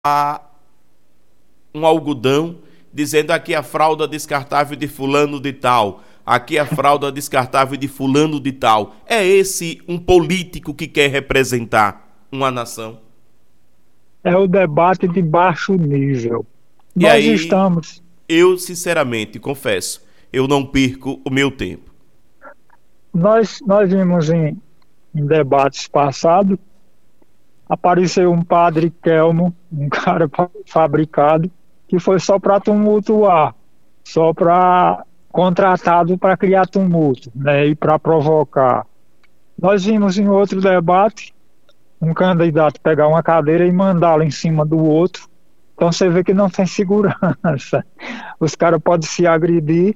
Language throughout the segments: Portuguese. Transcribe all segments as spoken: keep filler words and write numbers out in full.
um algodão dizendo aqui a fralda descartável de fulano de tal, aqui a fralda descartável de fulano de tal. É esse um político que quer representar uma nação? É o debate de baixo nível. E Nós aí, estamos, eu sinceramente confesso, eu não perco o meu tempo. nós, nós vimos em, em debates passados, apareceu um padre Kelmo, um cara fa- fabricado, que foi só para tumultuar, só para contratado para criar tumulto, né, e para provocar. Nós vimos em outro debate um candidato pegar uma cadeira e mandá-la em cima do outro. Então você vê que não tem segurança. Os caras podem se agredir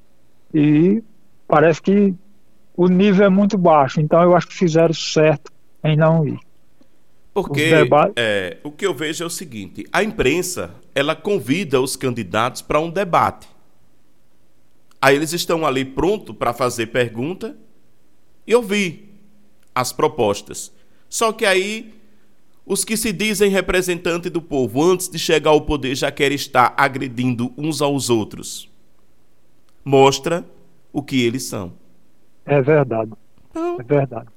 e parece que o nível é muito baixo. Então eu acho que fizeram certo em não ir. Os Porque debates. é, o que eu vejo é o seguinte: a imprensa ela convida os candidatos para um debate. Aí eles estão ali prontos para fazer pergunta e ouvir as propostas. Só que aí os que se dizem representante do povo, antes de chegar ao poder, já querem estar agredindo uns aos outros. Mostra o que eles são. É verdade, Então, é verdade.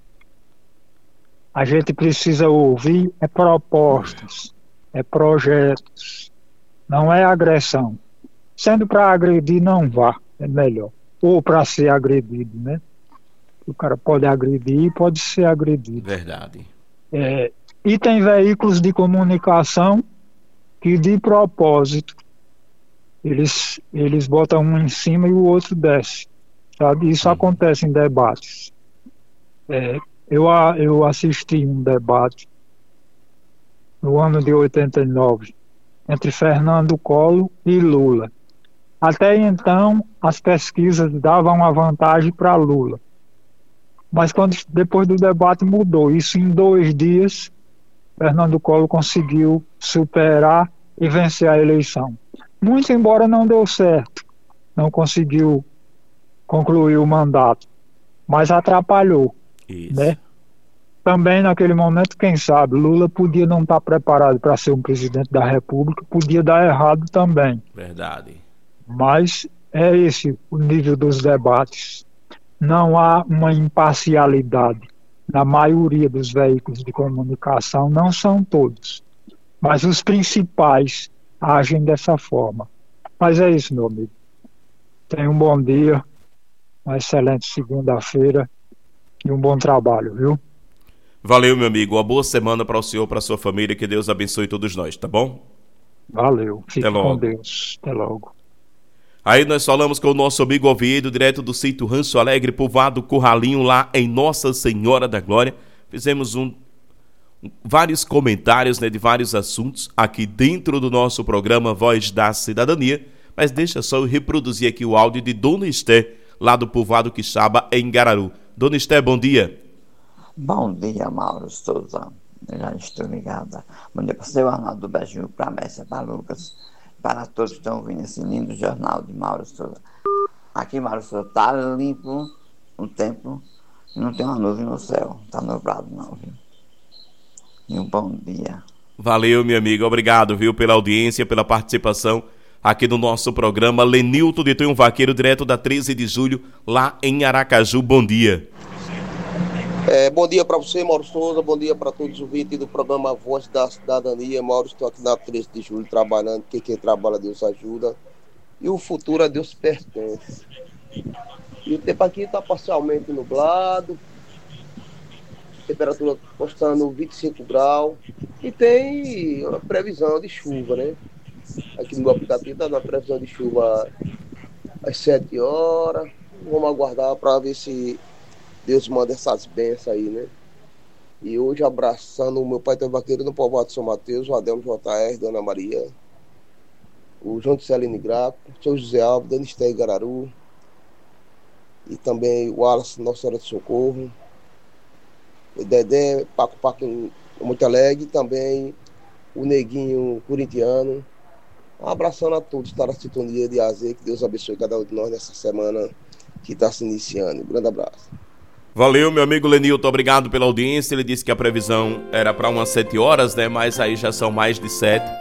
A gente precisa ouvir é propostas, é projetos, não é agressão. Sendo para agredir, não vá, é melhor. Ou para ser agredido, né? O cara pode agredir e pode ser agredido. verdade. É, e tem veículos de comunicação que, de propósito, eles, eles botam um em cima e o outro desce, sabe? Isso Uhum. acontece em debates. É, eu, a- eu assisti um debate no ano de oitenta e nove entre Fernando Collor e Lula. Até então, as pesquisas davam uma vantagem para Lula. Mas quando depois do debate mudou. Isso em dois dias, Fernando Collor conseguiu superar e vencer a eleição. Muito embora não deu certo, não conseguiu concluir o mandato, mas atrapalhou, Isso. né? Também naquele momento, quem sabe, Lula podia não estar preparado para ser um presidente da República, podia dar errado também. Verdade. Mas é esse o nível dos debates. Não há uma imparcialidade. Na maioria dos veículos de comunicação, não são todos, mas os principais agem dessa forma. Mas é isso, meu amigo. Tenha um bom dia, uma excelente segunda-feira e um bom trabalho, viu? Valeu, meu amigo. Uma boa semana para o senhor, para a sua família. Que Deus abençoe todos nós, tá bom? Valeu. Até Fique com logo. Deus. Até logo. Aí nós falamos com o nosso amigo Oviedo, direto do sítio Rancho Alegre, povoado Curralinho, lá em Nossa Senhora da Glória. Fizemos um, um, vários comentários, né, de vários assuntos aqui dentro do nosso programa Voz da Cidadania. Mas deixa só eu reproduzir aqui o áudio de Dona Esté, lá do povoado Quixaba, em Gararu. Dona Esté, bom dia. Bom dia, Mauro Souza. Eu já estou ligada. Bom dia para o seu Arnaldo Beiju, para a Mércia, para Lucas, para todos que estão ouvindo esse lindo jornal de Mauro Souza. Aqui, Mauro Souza, está limpo o tempo e não tem uma nuvem no céu. Está nublado, não, viu? E um bom dia. Valeu, meu amigo. Obrigado, viu, pela audiência, pela participação aqui no nosso programa. Lenilton de Tonho Vaqueiro, direto da treze de julho, lá em Aracaju. Bom dia. É, bom dia para você, Mauro Souza. Bom dia para todos os ouvintes do programa Voz da Cidadania. Mauro, estou aqui na treze de julho trabalhando, porque quem trabalha Deus ajuda. E o futuro a Deus pertence. E o tempo aqui está parcialmente nublado, temperatura postando vinte e cinco graus. E tem uma previsão de chuva, né? Aqui no meu aplicativo está na previsão de chuva às sete horas. Vamos aguardar para ver se Deus manda essas bênçãos aí, né? E hoje abraçando o meu pai Tonho Vaqueiro no povoado de São Mateus, o Adelmo J R, Dona Maria, o João de Celine Graco, o seu José Alves, Dona Esté Gararu, e também o Wallace, Nossa Senhora do Socorro, o Dedé, Paco Paco em Monte Alegre, e também o Neguinho Corintiano. Abraçando a todos, está na sintonia de A Z, que Deus abençoe cada um de nós nessa semana que está se iniciando. Um grande abraço. Valeu, meu amigo Lenilton, obrigado pela audiência. Ele disse que a previsão era para umas sete horas, né? Mas aí já são mais de sete.